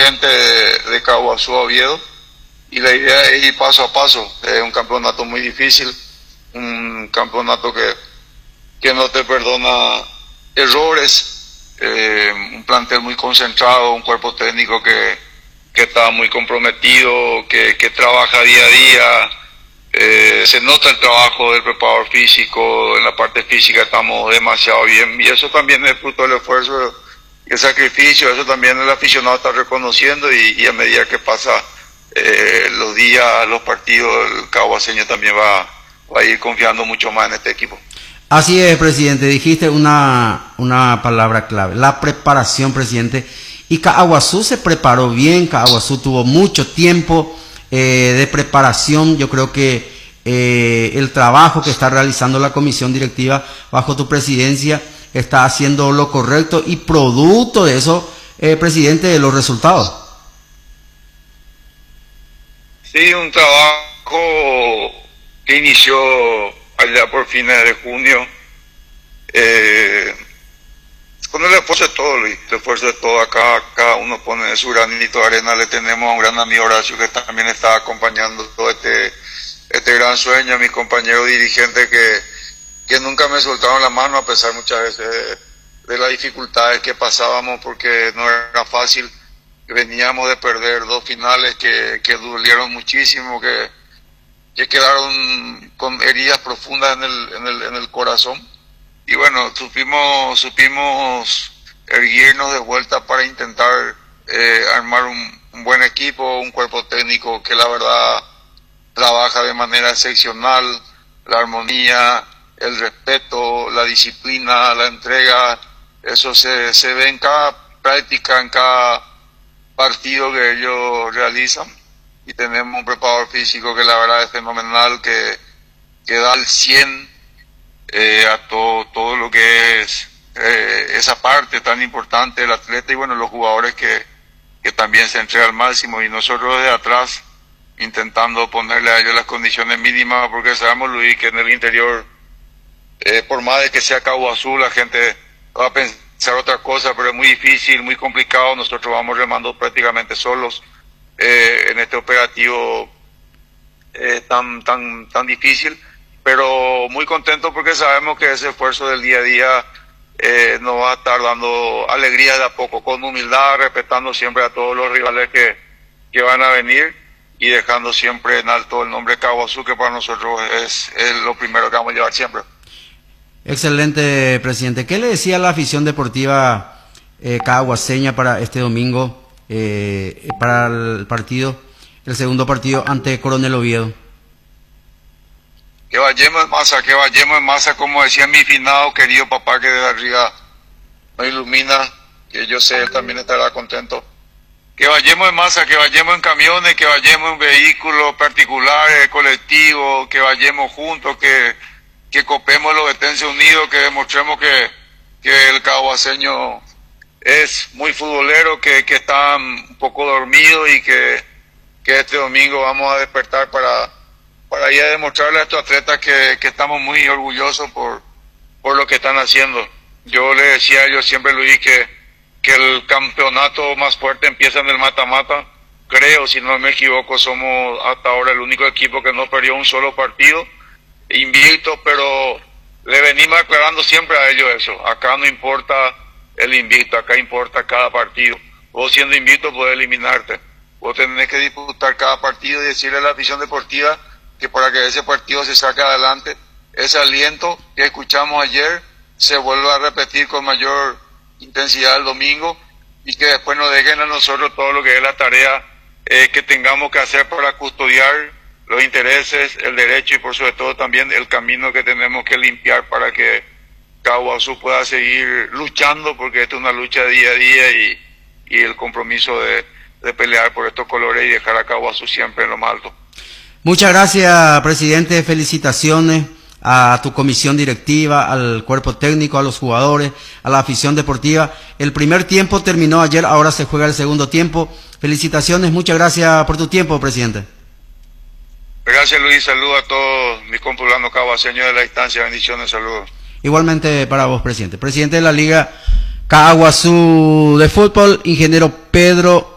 gente de Caguazú a Oviedo, y la idea es ir paso a paso. Es un campeonato muy difícil, un campeonato que no te perdona errores, un plantel muy concentrado, un cuerpo técnico que está muy comprometido, que trabaja día a día. Se nota el trabajo del preparador físico. En la parte física estamos demasiado bien, y eso también es fruto del esfuerzo y el sacrificio. Eso también el aficionado está reconociendo, y a medida que pasa los días, los partidos, el caguaseño también va a ir confiando mucho más en este equipo. Así es, presidente, dijiste una palabra clave, la preparación, presidente, y Caguazú se preparó bien. Caguazú tuvo mucho tiempo de preparación. Yo creo que el trabajo que está realizando la comisión directiva bajo tu presidencia está haciendo lo correcto, y producto de eso, presidente, de los resultados. Sí, un trabajo que inició allá por fines de junio, con el esfuerzo de todo, Luis, el esfuerzo de todo. Acá cada uno pone su granito de arena. Le tenemos a un gran amigo, Horacio, que también está acompañando todo este gran sueño, a mis compañeros dirigentes que nunca me soltaron la mano, a pesar muchas veces de las dificultades que pasábamos, porque no era fácil. Veníamos de perder 2 finales que dolieron muchísimo, que quedaron con heridas profundas en el corazón. Y bueno, supimos erguirnos de vuelta para intentar armar un buen equipo, un cuerpo técnico que la verdad trabaja de manera excepcional. La armonía, el respeto, la disciplina, la entrega, eso se ve en cada práctica, en cada partido que ellos realizan. Y tenemos un preparador físico que la verdad es fenomenal, que da el 100 a todo lo que es esa parte tan importante del atleta, y bueno, los jugadores que también se entregan al máximo, y nosotros desde atrás intentando ponerle a ellos las condiciones mínimas, porque sabemos, Luis, que en el interior, por más de que sea Caguazú, la gente va a pensar otra cosa, pero es muy difícil, muy complicado. Nosotros vamos remando prácticamente solos en este operativo tan difícil, pero muy contento porque sabemos que ese esfuerzo del día a día nos va a estar dando alegría de a poco, con humildad, respetando siempre a todos los rivales que van a venir, y dejando siempre en alto el nombre Caguazú, que para nosotros es lo primero que vamos a llevar siempre. Excelente, presidente. ¿Qué le decía la afición deportiva caguaseña para este domingo, para el segundo partido ante Coronel Oviedo? Que vayamos en masa, como decía mi finado querido papá, que desde arriba nos ilumina, que yo sé él también estará contento. Que vayamos en masa, que vayamos en camiones, que vayamos en vehículos particulares, colectivos, que vayamos juntos, que copemos los Vetenses Unidos, que demostremos que el caguaseño es muy futbolero, que está un poco dormido, y que este domingo vamos a despertar para ir a demostrarle a estos atletas que estamos muy orgullosos por lo que están haciendo. Yo le decía a ellos siempre, Luis, que el campeonato más fuerte empieza en el mata-mata. Creo, si no me equivoco, somos hasta ahora el único equipo que no perdió un solo partido invicto, pero le venimos aclarando siempre a ellos eso. Acá no importa el invicto, acá importa cada partido. Vos siendo invicto podés eliminarte. Vos tenés que disputar cada partido y decirle a la afición deportiva que para que ese partido se saque adelante, ese aliento que escuchamos ayer se vuelva a repetir con mayor intensidad el domingo, y que después nos dejen a nosotros todo lo que es la tarea que tengamos que hacer para custodiar los intereses, el derecho, y por sobre todo también el camino que tenemos que limpiar para que Caguazú pueda seguir luchando, porque esto es una lucha día a día, y el compromiso de pelear por estos colores y dejar a Caguazú siempre en lo más alto. Muchas gracias, presidente. Felicitaciones a tu comisión directiva, al cuerpo técnico, a los jugadores, a la afición deportiva. El primer tiempo terminó ayer, ahora se juega el segundo tiempo. Felicitaciones, muchas gracias por tu tiempo, presidente. Gracias, Luis. Saludos a todos mis compulanos caguaseños de la distancia. Bendiciones, saludos. Igualmente para vos, presidente. Presidente de la Liga Caguazú de Fútbol, ingeniero Pedro